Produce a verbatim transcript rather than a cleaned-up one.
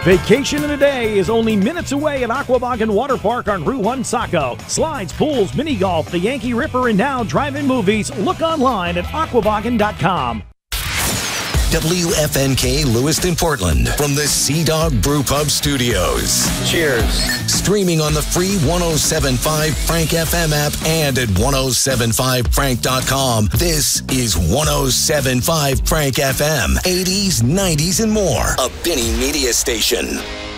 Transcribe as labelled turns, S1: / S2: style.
S1: Vacation in a day is only minutes away at Aquabog Water Park on Route one Saco. Slides, pools, mini golf, the Yankee Ripper, and now drive-in movies. Look online at aquaboggin dot com.
S2: W F N K Lewiston, Portland, from the Sea Dog Brew Pub Studios.
S3: Cheers.
S2: Streaming on the free one oh seven point five Frank F M app and at ten seventy-five frank dot com. This is ten seventy-five Frank F M. eighties, nineties, and more. A Benny Media station.